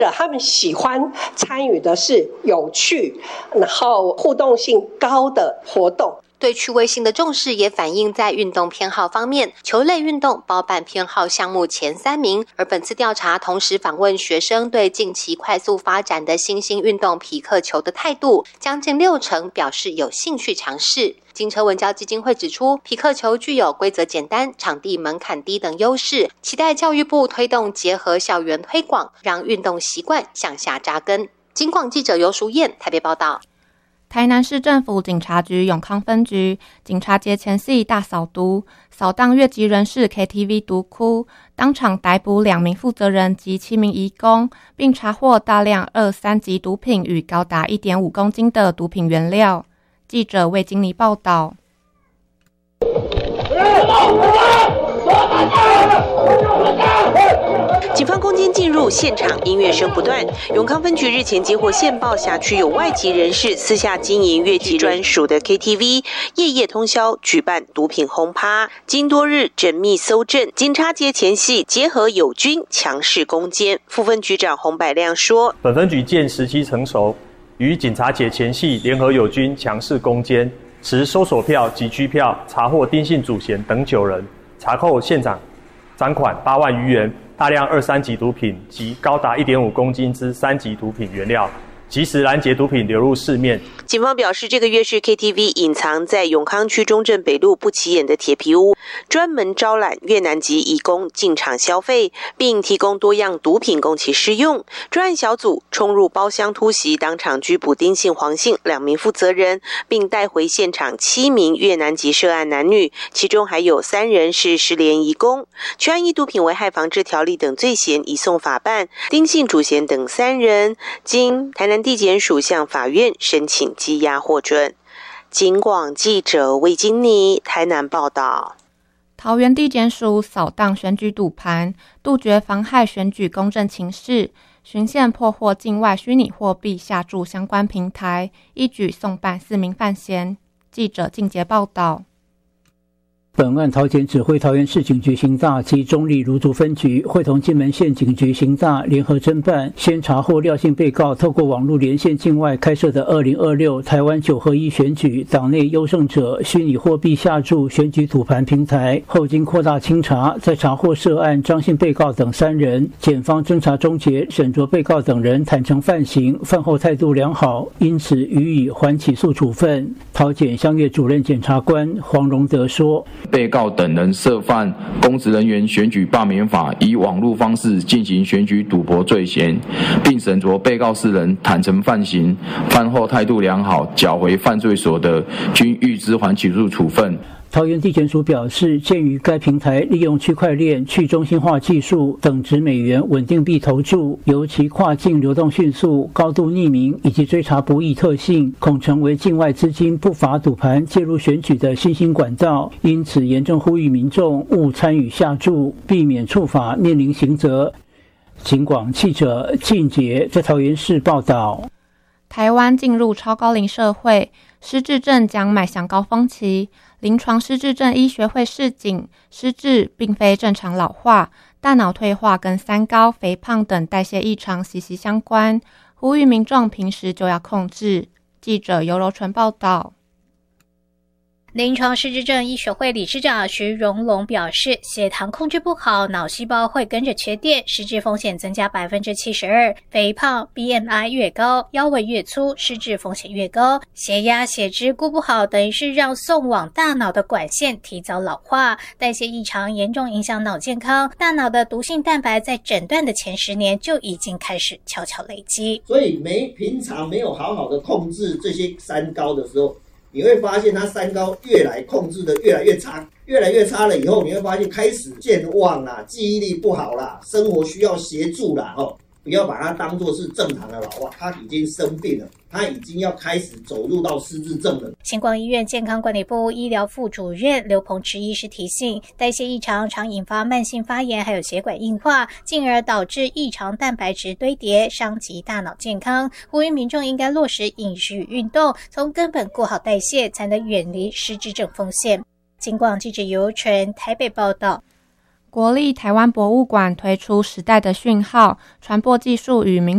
他们喜欢参与的是有趣，然后互动性高的活动。 对趣味性的重视也反映在运动偏好方面，球类运动包办偏好项目前3名，而本次调查同时访问学生对近期快速发展的新兴运动匹克球的态度，将近60%表示有兴趣尝试。金车文教基金会指出，匹克球具有规则简单、场地门槛低等优势，期待教育部推动结合校园推广，让运动习惯向下扎根。金广记者游淑燕台北报道。 台南市政府警察局永康分局警察节前夕大扫毒，扫荡越级人士 KTV 毒窟，当场逮捕2名负责人及7名移工，并查获大量2、3级毒品与高达 1.5 公斤的毒品原料。记者魏金妮报道。 警方攻坚进入现场，音乐声不断。永康分局日前接获线报，辖区有外籍人士私下经营越级专属的 KTV， 夜夜通宵举办毒品轰趴。经多日缜密搜证，警察节前夕结合友军强势攻坚。副分局长洪百亮说：“ 本分局见时机成熟，于警察节前夕联合友军强势攻坚，持搜索票及拘票，查获丁姓主嫌等9人，查扣现场赃款8万余元。”大量2、3级毒品及高达 1.5 公斤之3级毒品原料，及时拦截毒品流入市面。 警方表示，这个月是 KTV 隐藏在永康区中正北路不起眼的铁皮屋，专门招揽越南籍移工进场消费，并提供多样毒品供其施用。专案小组冲入包厢突袭，当场拘捕丁姓、黄姓2名负责人，并带回现场7名越南籍涉案男女，其中还有3人是失联移工。全案以毒品危害防治条例等罪嫌移送法办，丁姓主嫌等3人经台南地检署向法院申请羁押获准。警广记者魏金妮台南报道。 桃园地检署扫荡选举赌盘，杜绝妨害选举公正情势，循线破获境外虚拟货币下注相关平台，一举送办4名犯嫌。记者静杰报道。 本案桃检指挥桃园市警局刑大及中坜芦竹分局会同金门县警局刑大联合侦办，先查获廖姓被告透过网络连线境外开设的2026台湾9合1选举党内优胜者虚拟货币下注选举赌盘平台，后经扩大清查，再查获涉案张姓被告等3人。检方侦查终结，沈着被告等人坦诚犯行，犯后态度良好，因此予以缓起诉处分。桃检乡岳主任检察官黄荣德说， 被告等人涉犯公职人员选举罢免法，以网络方式进行选举赌博罪嫌，并审着被告4人坦诚犯行，犯后态度良好，缴回犯罪所得，均预支缓起诉处分。 桃园地检署表示，鉴于该平台利用区块链、去中心化技术等值美元稳定币投注，尤其跨境流动迅速、高度匿名以及追查不易特性，恐成为境外资金不法赌盘介入选举的新兴管道，因此严正呼吁民众勿参与下注，避免触法面临刑责。警广记者靳杰在桃园市报道。 台湾进入超高龄社会，失智症将迈向高峰期。临床失智症医学会示警，失智并非正常老化，大脑退化跟三高、肥胖等代谢异常息息相关，呼吁民众平时就要控制。记者尤柔纯报道。 临床失智症医学会理事长徐荣龙表示，血糖控制不好，脑细胞会跟着缺电，失智风险增加 72%， 肥胖 BMI 越高，腰围越粗，失智风险越高，血压血脂顾不好，等于是让送往大脑的管线提早老化，代谢异常严重影响脑健康，大脑的毒性蛋白在诊断的前10年就已经开始悄悄累积。 所以平常没有好好的控制这些三高的时候，你会发现它三高控制的越来越差，越来越差了以后，你会发现开始健忘啦，记忆力不好啦，生活需要协助啦，不要把它当作是正常的老化，他已经生病了，他已经要开始走入到失智症了。 星光医院健康管理部医疗副主任刘鹏池医师提醒，代谢异常常引发慢性发炎，还有血管硬化，进而导致异常蛋白质堆叠，伤及大脑健康。呼吁民众应该落实饮食与运动，从根本顾好代谢，才能远离失智症风险。金广记者尤纯台北报道。 国立台湾博物馆推出时代的讯号传播技术与民